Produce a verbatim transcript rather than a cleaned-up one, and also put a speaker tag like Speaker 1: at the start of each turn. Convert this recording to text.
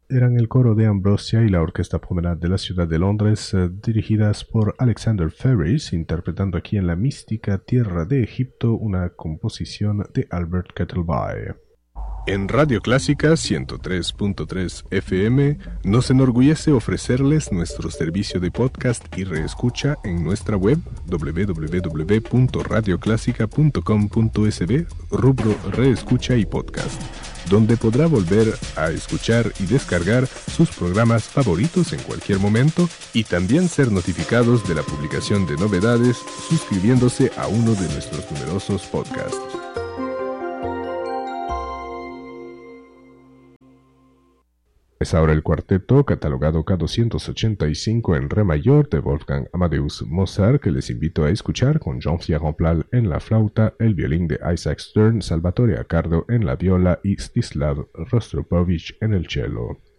Speaker 1: eran el coro de Ambrosia y la Orquesta Promenade de la ciudad de Londres, eh, dirigidas por Alexander Ferris, interpretando aquí en la mística tierra de Egipto una composición de Albert Kettleby. En Radio Clásica ciento tres punto tres F M nos enorgullece ofrecerles nuestro servicio de podcast y reescucha en nuestra web doble u doble u doble u punto radio clásica punto com punto es be, rubro Reescucha y Podcast, donde podrá volver a escuchar y descargar sus programas favoritos en cualquier momento y también ser notificados de la publicación de novedades suscribiéndose a uno de nuestros numerosos podcasts. Es ahora el cuarteto, catalogado K doscientos ochenta y cinco en re mayor de Wolfgang Amadeus Mozart, que les invito a escuchar con Jean-Pierre Rampal en la flauta, el violín de Isaac Stern, Salvatore Accardo en la viola y Stislav Rostropovich en el cello.